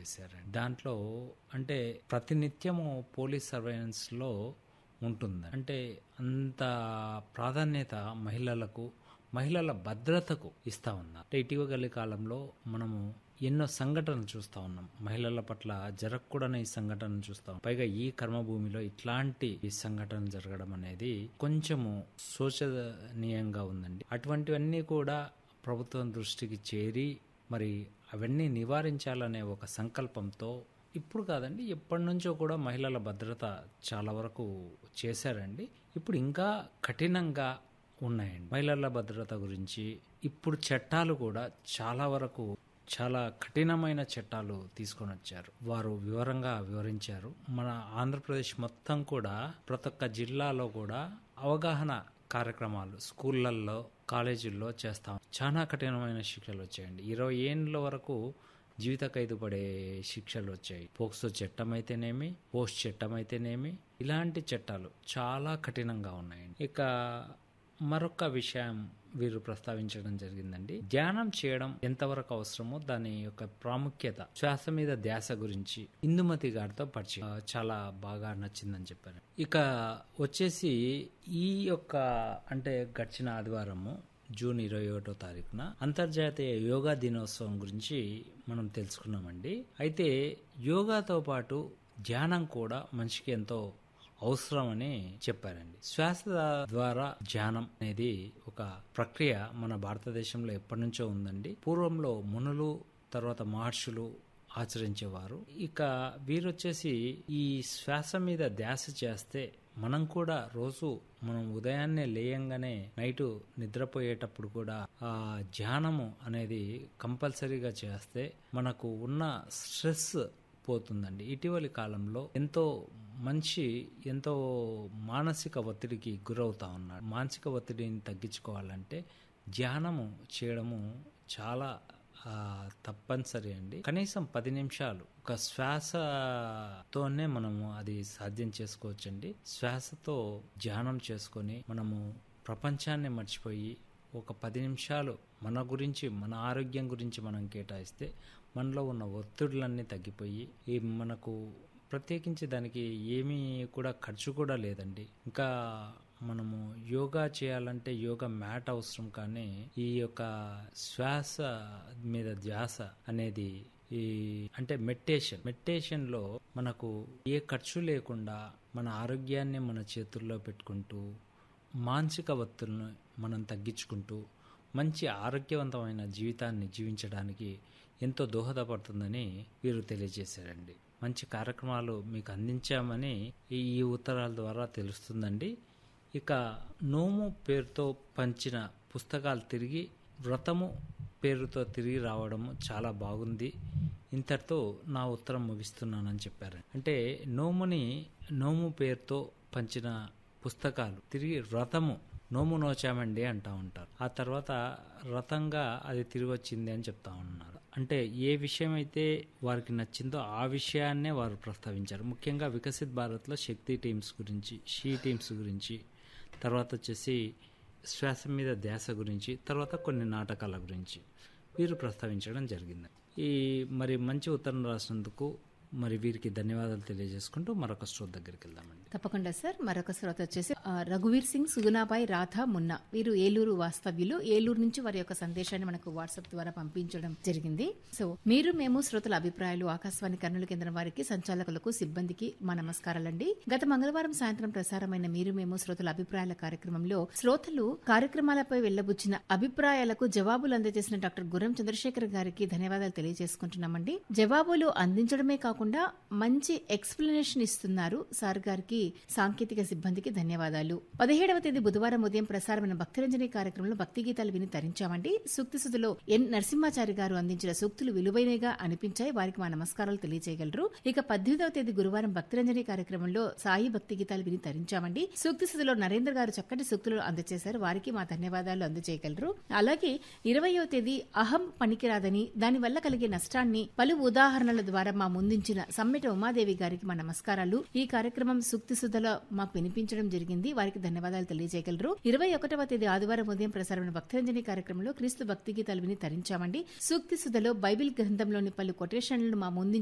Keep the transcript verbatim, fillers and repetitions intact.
చేశారండి. దాంట్లో అంటే ప్రతినిత్యము పోలీస్ సర్వేలెన్స్లో ఉంటుంది. అంటే అంత ప్రాధాన్యత మహిళలకు, మహిళల భద్రతకు ఇస్తా ఉన్నారు. అంటే ఇటీవలి కాలంలో మనము ఎన్నో సంఘటనలు చూస్తూ ఉన్నాం. మహిళల పట్ల జరగకూడని ఈ సంఘటనలు చూస్తాం. పైగా ఈ కర్మభూమిలో ఇట్లాంటి ఈ సంఘటనలు జరగడం అనేది కొంచెము శోచనీయంగా ఉందండి. అటువంటివన్నీ కూడా ప్రభుత్వం దృష్టికి చేరి మరి అవన్నీ నివారించాలనే ఒక సంకల్పంతో ఇప్పుడు కాదండి, ఎప్పటి నుంచో కూడా మహిళల భద్రత చాలా వరకు చేశారండి. ఇప్పుడు ఇంకా కఠినంగా ఉన్నాయండి మహిళల భద్రత గురించి. ఇప్పుడు చట్టాలు కూడా చాలా వరకు చాలా కఠినమైన చట్టాలు తీసుకొని వచ్చారు. వారు వివరంగా వివరించారు. మన ఆంధ్రప్రదేశ్ మొత్తం కూడా ప్రతి ఒక్క జిల్లాలో కూడా అవగాహన కార్యక్రమాలు స్కూళ్ళల్లో, కాలేజీల్లో చేస్తాం. చాలా కఠినమైన శిక్షలు వచ్చాయండి. ఇరవై ఏళ్ళ వరకు జీవిత ఖైదు పడే శిక్షలు వచ్చాయి. పోక్సో చట్టం అయితేనేమి, పోస్ట్ చట్టం అయితేనేమి, ఇలాంటి చట్టాలు చాలా కఠినంగా ఉన్నాయండి. ఇక మరొక విషయం వీరు ప్రస్తావించడం జరిగిందండి. ధ్యానం చేయడం ఎంతవరకు అవసరమో దాని యొక్క ప్రాముఖ్యత, శ్వాస మీద ధ్యాస గురించి ఇందుమతి గారితో పరిచయం చాలా బాగా నచ్చిందని చెప్పారు. ఇక వచ్చేసి ఈ యొక్క అంటే గడిచిన ఆదివారము జూన్ ఇరవై ఒకటో తారీఖున అంతర్జాతీయ యోగా దినోత్సవం గురించి మనం తెలుసుకున్నామండి. అయితే యోగాతో పాటు ధ్యానం కూడా మనిషికి ఎంతో అవసరమని చెప్పారండి. శ్వాస ద్వారా ధ్యానం అనేది ఒక ప్రక్రియ మన భారతదేశంలో ఎప్పటి నుంచో ఉందండి. పూర్వంలో మునులు, తర్వాత మహర్షులు ఆచరించేవారు. ఇక వీరొచ్చేసి ఈ శ్వాస మీద ధ్యాస చేస్తే మనం కూడా రోజు మనం ఉదయాన్నే లేయంగానే నైటు నిద్రపోయేటప్పుడు కూడా ఆ ధ్యానము అనేది కంపల్సరీగా చేస్తే మనకు ఉన్న స్ట్రెస్ పోతుందండి. ఇటీవలి కాలంలో ఎంతో మనిషి ఎంతో మానసిక ఒత్తిడికి గురవుతా ఉన్నాడు. మానసిక ఒత్తిడిని తగ్గించుకోవాలంటే ధ్యానము చేయడము చాలా తప్పనిసరి అండి. కనీసం పది నిమిషాలు ఒక శ్వాసతోనే మనము అది సాధ్యం చేసుకోవచ్చండి. శ్వాసతో ధ్యానం చేసుకొని మనము ప్రపంచాన్ని మర్చిపోయి ఒక పది నిమిషాలు మన గురించి, మన ఆరోగ్యం గురించి మనం కేటాయిస్తే మనలో ఉన్న ఒత్తిడులన్నీ తగ్గిపోయి ఈ మనకు ప్రత్యేకించి దానికి ఏమీ కూడా ఖర్చు కూడా లేదండి. ఇంకా మనము యోగా చేయాలంటే యోగా మ్యాట్ అవసరం, కానీ ఈ యొక్క శ్వాస మీద ధ్యాస అనేది ఈ అంటే మెడిటేషన్ మెడిటేషన్ లో మనకు ఏ ఖర్చు లేకుండా మన ఆరోగ్యాన్ని మన చేతుల్లో పెట్టుకుంటూ మానసిక ఒత్తిడిని మనం తగ్గించుకుంటూ మంచి ఆరోగ్యవంతమైన జీవితాన్ని జీవించడానికి ఎంతో దోహదపడుతుందని వీరు తెలియజేశారండి. మంచి కార్యక్రమాలు మీకు అందించామని ఈ ఉత్తరాల ద్వారా తెలుస్తుందండి. ఇక నోము పేరుతో పంచిన పుస్తకాలు తిరిగి వ్రతము పేరుతో తిరిగి రావడము చాలా బాగుంది. ఇంతటితో నా ఉత్తరం ముగిస్తున్నానని చెప్పారు. అంటే నోముని నోము పేరుతో పంచిన పుస్తకాలు తిరిగి వ్రతము నోము నోచామండి అంటూ ఉంటారు. ఆ తర్వాత రథంగా అది తిరిగి వచ్చింది అని చెప్తా ఉన్నారు. అంటే ఏ విషయం అయితే వారికి నచ్చిందో ఆ విషయాన్నే వారు ప్రస్తావించారు. ముఖ్యంగా వికసిత్ భారత్లో శక్తి టీమ్స్ గురించి, షీ టీమ్స్ గురించి, తర్వాత వచ్చేసి శ్వాస మీద ధ్యాస గురించి, తర్వాత కొన్ని నాటకాల గురించి వీరు ప్రస్తావించడం జరిగింది. ఈ మరి మంచి ఉత్తరం రాసినందుకు మరి వీరికి ధన్యవాదాలు తెలియజేసుకుంటూ మరొక శ్రోత దగ్గరికి వెళ్దామండి. తప్పకుండా సార్. మరొక శ్రోత వచ్చేసి రఘువీర్ సింగ్, సుగుణాబాయి, రాధా, మున్నా. వీరు ఏలూరు వాస్తవ్యులు. ఏలూరు నుంచి వారి యొక్క సందేశాన్ని మనకు వాట్సాప్ ద్వారా పంపించడం జరిగింది. సో మీరు మేము శ్రోతల అభిప్రాయాలు ఆకాశవాణి కర్నూలు కేంద్రం వారికి, సంచాలకులకు, సిబ్బందికి మా నమస్కారాలండి. గత మంగళవారం సాయంత్రం ప్రసారమైన మీరు మేము శ్రోతల అభిప్రాయాల కార్యక్రమంలో శ్రోతలు కార్యక్రమాలపై వెళ్లబుచ్చిన అభిప్రాయాలకు జవాబులు అందజేసిన డాక్టర్ గుర్రం చంద్రశేఖర్ గారికి ధన్యవాదాలు తెలియజేసుకుంటున్నామండి. జవాబులు అందించడమే కాకుండా మంచి ఎక్స్ప్లెనేషన్ ఇస్తున్నారు సార్ గారికి, సాంకేతిక సిబ్బందికి ధన్యవాదాలు. పదిహేడవ తేదీ బుధవారం ఉదయం ప్రసారమైన భక్తిరంజని కార్యక్రమంలో భక్తి గీతాలు విని తరించామండి. సూక్తి సుధలో ఎన్ నరసింహాచారి గారు అందించిన సూక్తులు విలువైనగా అనిపించాయి. వారికి మా నమస్కారాలు తెలియజేయగలరు. ఇక పద్దెనిమిదవ తేదీ గురువారం భక్తిరంజని కార్యక్రమంలో సాయి భక్తి గీతాలు విని తరించామండి. సూక్తి సుధలో నరేంద్ర గారు చక్కటి సూక్తులు అందజేశారు. వారికి మా ధన్యవాదాలు అందజేయగలరు. అలాగే ఇరవయవ తేదీ అహం పనికిరాదని, దానివల్ల కలిగే నష్టాన్ని పలు ఉదాహరణల ద్వారా మా ముందుంచిన సమ్మెట ఉమాదేవి గారికి మా నమస్కారాలు. ఈ కార్యక్రమం సూక్తి సుధలో మాకు వినిపించడం జరిగింది. వారికి ధన్యవాదాలు తెలియజేయగలరు. ఇరవై ఒకటవ తేదీ ఆదివారం ఉదయం ప్రసారమైన భక్తిరంజని కార్యక్రమంలో క్రీస్తు భక్తి గీతాలు విని తరించామండి. సూక్తి సుధలో బైబిల్ గ్రంథంలోని పలు కొటేషన్లను మా ముందు